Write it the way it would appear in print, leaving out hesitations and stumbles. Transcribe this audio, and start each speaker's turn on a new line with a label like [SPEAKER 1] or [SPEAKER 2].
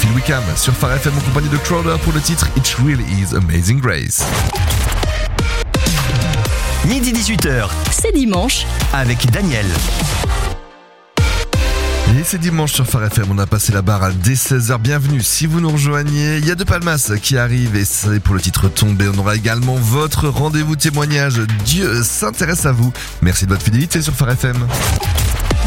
[SPEAKER 1] Phil Wickham sur Phare FM en compagnie de Crowder pour le titre It Really Is Amazing Grace.
[SPEAKER 2] Midi 18h,
[SPEAKER 3] C'est dimanche.
[SPEAKER 2] avec Daniel.
[SPEAKER 1] Et c'est dimanche sur Phare FM, on a passé la barre dès 16h, bienvenue si vous nous rejoignez. Il y a De Palmas qui arrive et c'est pour le titre Tombé. On aura également votre rendez-vous témoignage. Dieu s'intéresse à vous. Merci de votre fidélité sur Phare FM.